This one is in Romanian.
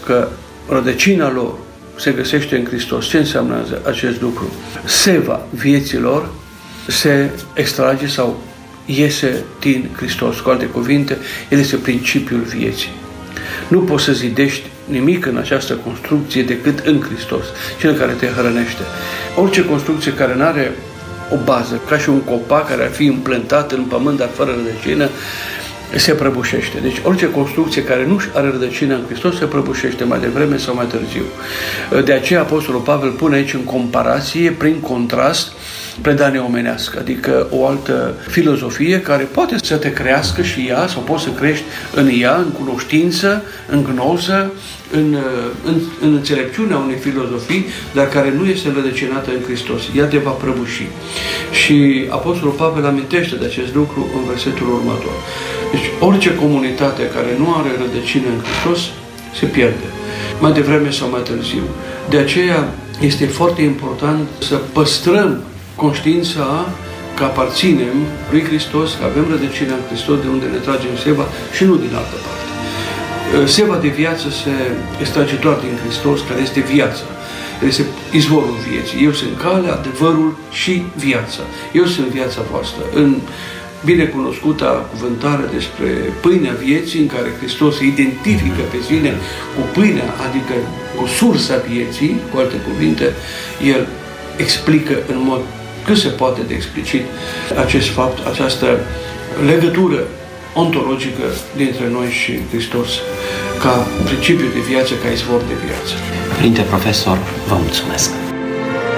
că rădăcina lor se găsește în Hristos. Ce înseamnă acest lucru? Seva vieților se extrage sau iese din Hristos. Cu alte cuvinte, El este principiul vieții. Nu poți să zidești nimic în această construcție decât în Hristos, Cel care te hrănește. Orice construcție care nu are o bază, ca și un copac care ar fi implantat în pământ, dar fără rădăcină, se prăbușește. Deci orice construcție care nu are rădăcină în Hristos se prăbușește mai devreme sau mai târziu. De aceea Apostolul Pavel pune aici în comparație, prin contrast, predarea omenească, adică o altă filozofie care poate să te crească și ea, sau poți să crești în ea, în cunoștință, în gnoză, în înțelepciunea unei filozofii, dar care nu este rădăcinată în Hristos. Ea te va prăbuși. Și Apostolul Pavel amintește de acest lucru în versetul următor. Deci orice comunitate care nu are rădăcină în Hristos se pierde, mai devreme sau mai târziu. De aceea este foarte important să păstrăm conștiința că aparținem lui Hristos, că avem rădăcină în Hristos, de unde ne tragem seva și nu din altă parte. Seva de viață se extrage doar din Hristos, care este viața. El este izvorul vieții. Eu sunt calea, adevărul și viața. Eu sunt viața voastră. În binecunoscuta cuvântare despre pâinea vieții, în care Hristos se identifică pe sine cu pâinea, adică cu sursa vieții, cu alte cuvinte, El explică în mod cât se poate de explicit acest fapt, această legătură ontologică dintre noi și Hristos ca principiu de viață, ca izvor de viață. Părinte profesor, vă mulțumesc!